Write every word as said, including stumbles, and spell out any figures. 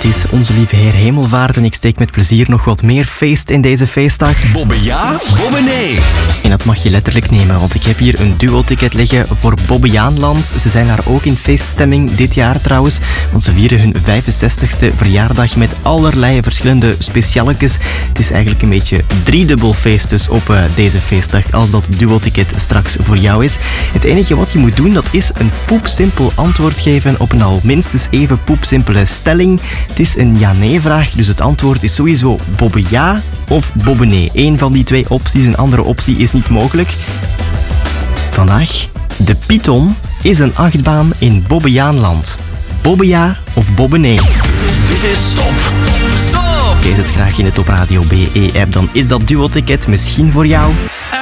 is Onze Lieve Heer Hemelvaart en ik steek met plezier nog wat meer feest in deze feestdag. Bobbe ja, Bobbe nee. En dat mag je letterlijk nemen, want ik heb hier een duo-ticket liggen voor Bobbejaanland. Ze zijn daar ook in feeststemming dit jaar trouwens, want ze vieren hun vijfenzestigste verjaardag met allerlei verschillende specialetjes. Het is eigenlijk een beetje driedubbel feest dus op uh, deze feestdag, als dat duo-ticket straks voor jou is. Het enige wat je moet doen, dat is een poepsimpel antwoord geven op een al minstens even poepsimpele stelling. Het is een ja-nee-vraag, dus het antwoord is sowieso Bobbe ja of Bobbe nee. Eén van die twee opties, een andere optie is niet mogelijk. Vandaag, de Python is een achtbaan in Bobbejaanland. Bobbe ja of Bobbe nee? Dit is Top! Top! Lees het graag in de Top Radio B E-app, dan is dat duo-ticket misschien voor jou.